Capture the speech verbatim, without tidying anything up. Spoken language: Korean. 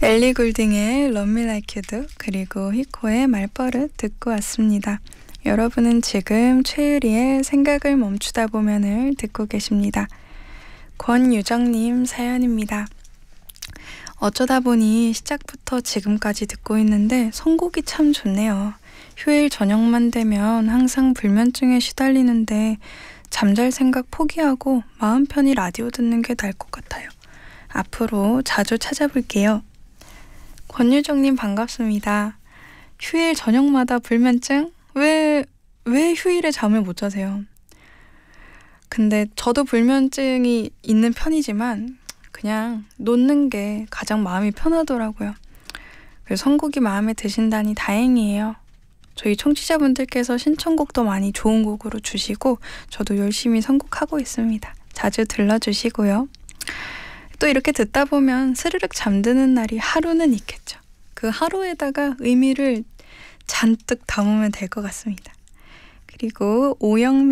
엘리 굴딩의 Love Me Like You Do 그리고 히코의 말버릇 듣고 왔습니다. 여러분은 지금 최유리의 생각을 멈추다 보면을 듣고 계십니다. 권유정님 사연입니다. 어쩌다 보니 시작부터 지금까지 듣고 있는데 선곡이 참 좋네요. 휴일 저녁만 되면 항상 불면증에 시달리는데 잠잘 생각 포기하고 마음 편히 라디오 듣는 게 나을 것 같아요. 앞으로 자주 찾아볼게요. 권유정님 반갑습니다. 휴일 저녁마다 불면증? 왜, 왜 휴일에 잠을 못 자세요? 근데 저도 불면증이 있는 편이지만 그냥 놓는 게 가장 마음이 편하더라고요. 그래서 선곡이 마음에 드신다니 다행이에요. 저희 청취자분들께서 신청곡도 많이 좋은 곡으로 주시고 저도 열심히 선곡하고 있습니다. 자주 들러주시고요. 또 이렇게 듣다 보면 스르륵 잠드는 날이 하루는 있겠죠. 그 하루에다가 의미를 잔뜩 담으면 될 것 같습니다. 그리고 오영미